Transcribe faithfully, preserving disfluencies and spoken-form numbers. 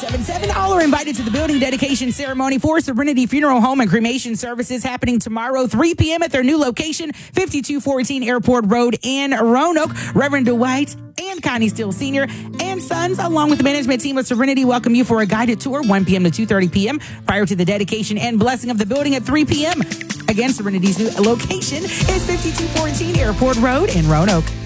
seven seven. All are invited to the building dedication ceremony for Serenity Funeral Home and Cremation Services happening tomorrow, three p.m. at their new location, fifty-two fourteen Airport Road in Roanoke. Reverend Dwight and Connie Steele Senior and Sons, along with the management team of Serenity, welcome you for a guided tour, one p.m. to two thirty p.m. prior to the dedication and blessing of the building at three p.m. Again, Serenity's new location is fifty-two fourteen Airport Road in Roanoke.